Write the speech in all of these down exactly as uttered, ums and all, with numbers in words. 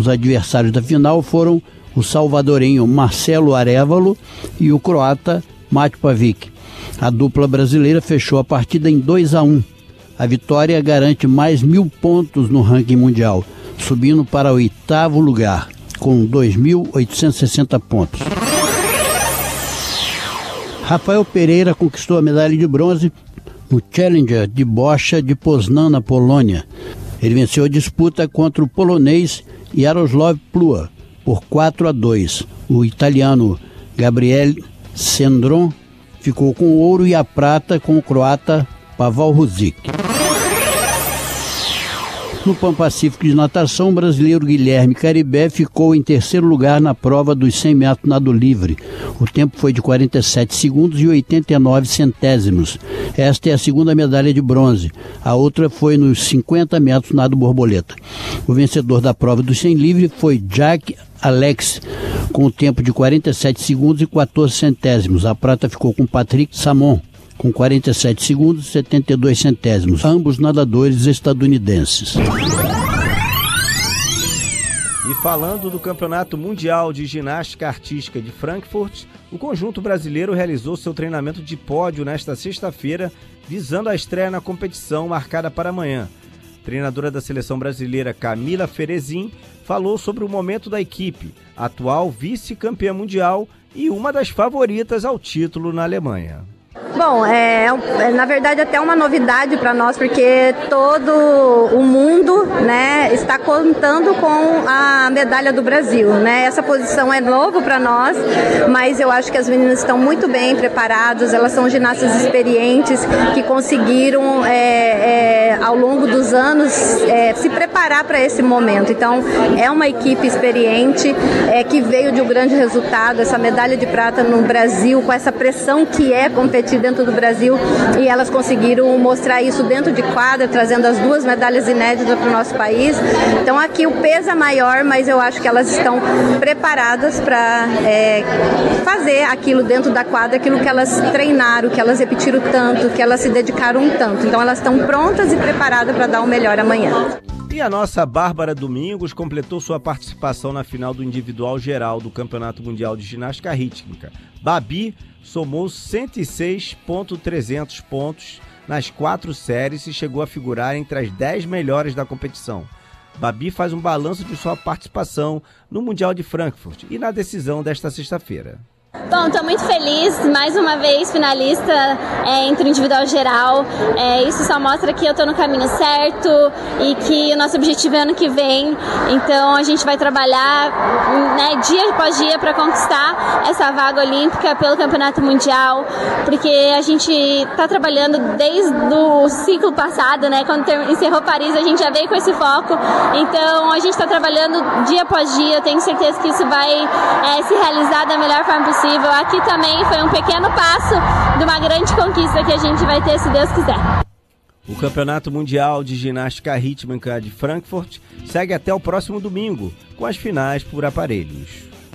Os adversários da final foram o salvadorenho Marcelo Arévalo e o croata Mate Pavic. A dupla brasileira fechou a partida em dois a um. A vitória garante mais mil pontos no ranking mundial, subindo para o oitavo lugar, com dois mil oitocentos e sessenta pontos. Rafael Pereira conquistou a medalha de bronze no Challenger de bocha de Poznan, na Polônia. Ele venceu a disputa contra o polonês Jaroslav Plua por quatro a dois. O italiano Gabriel Sendron ficou com o ouro e a prata com o croata Pavel Ruzic. No Pan-Pacífico de natação, o brasileiro Guilherme Caribé ficou em terceiro lugar na prova dos cem metros nado livre. O tempo foi de quarenta e sete segundos e oitenta e nove centésimos. Esta é a segunda medalha de bronze. A outra foi nos cinquenta metros nado borboleta. O vencedor da prova dos cem livre foi Jack Alex, com o tempo de quarenta e sete segundos e quatorze centésimos. A prata ficou com Patrick Samon, com quarenta e sete segundos e setenta e dois centésimos, ambos nadadores estadunidenses. E falando do Campeonato Mundial de Ginástica Artística de Frankfurt, o conjunto brasileiro realizou seu treinamento de pódio nesta sexta-feira, visando a estreia na competição marcada para amanhã. Treinadora da seleção brasileira Camila Ferezin falou sobre o momento da equipe, atual vice-campeã mundial e uma das favoritas ao título na Alemanha. Bom, é, é na verdade até uma novidade para nós, porque todo o mundo, né, está contando com a medalha do Brasil, né? Essa posição é novo para nós, mas eu acho que as meninas estão muito bem preparadas, elas são ginastas experientes que conseguiram é, é, ao longo dos anos é, se preparar para esse momento. Então é uma equipe experiente é, que veio de um grande resultado, essa medalha de prata no Brasil, com essa pressão que é competir dentro do Brasil, e elas conseguiram mostrar isso dentro de quadra, trazendo as duas medalhas inéditas para o nosso país. Então aqui o peso é maior, mas eu acho que elas estão preparadas para é, fazer aquilo dentro da quadra, aquilo que elas treinaram, que elas repetiram tanto, que elas se dedicaram tanto. Então elas estão prontas e preparadas para dar o melhor amanhã. E a nossa Bárbara Domingos completou sua participação na final do individual geral do Campeonato Mundial de Ginástica Rítmica. Babi somou cento e seis mil e trezentos pontos nas quatro séries e chegou a figurar entre as dez melhores da competição. Babi faz um balanço de sua participação no Mundial de Frankfurt e na decisão desta sexta-feira. Bom, estou muito feliz, mais uma vez finalista é, entre o individual geral. É, isso só mostra que eu estou no caminho certo e que o nosso objetivo é ano que vem. Então a gente vai trabalhar, né, dia após dia para conquistar essa vaga olímpica pelo Campeonato Mundial, porque a gente está trabalhando desde o ciclo passado, né, quando encerrou Paris, a gente já veio com esse foco. Então a gente está trabalhando dia após dia. Eu tenho certeza que isso vai é, se realizar da melhor forma possível. Aqui também foi um pequeno passo de uma grande conquista que a gente vai ter, se Deus quiser. O Campeonato Mundial de Ginástica Rítmica de Frankfurt segue até o próximo domingo, com as finais por aparelhos.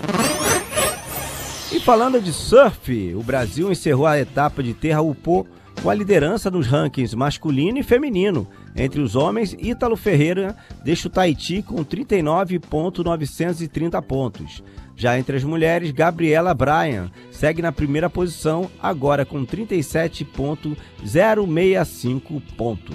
E falando de surf, o Brasil encerrou a etapa de Terra Upô com a liderança nos rankings masculino e feminino. Entre os homens, Ítalo Ferreira deixa o Tahiti com trinta e nove mil novecentos e trinta pontos. Já entre as mulheres, Gabriela Bryan segue na primeira posição, agora com trinta e sete mil sessenta e cinco pontos.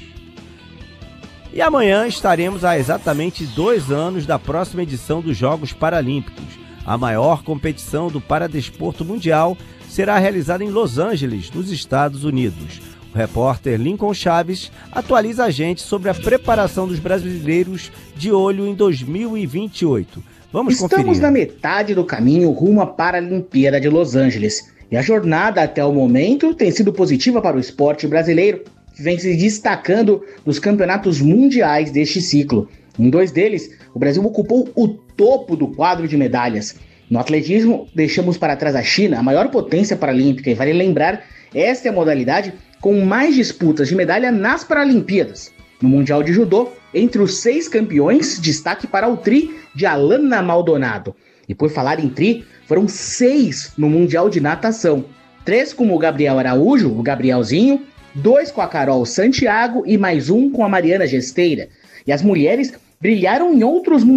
E amanhã estaremos há exatamente dois anos da próxima edição dos Jogos Paralímpicos. A maior competição do paradesporto mundial será realizada em Los Angeles, nos Estados Unidos. O repórter Lincoln Chaves atualiza a gente sobre a preparação dos brasileiros de olho em dois mil e vinte e oito. Vamos Estamos conferir. na metade do caminho rumo à Paralimpíada de Los Angeles. E a jornada até o momento tem sido positiva para o esporte brasileiro, que vem se destacando nos campeonatos mundiais deste ciclo. Em dois deles, o Brasil ocupou o topo do quadro de medalhas. No atletismo, deixamos para trás a China, a maior potência paralímpica, e vale lembrar, esta é a modalidade com mais disputas de medalha nas Paralimpíadas. No Mundial de Judô, entre os seis campeões, destaque para o tri de Alana Maldonado. E por falar em tri, foram seis no Mundial de Natação. Três com o Gabriel Araújo, o Gabrielzinho, dois com a Carol Santiago e mais um com a Mariana Gesteira. E as mulheres brilharam em outros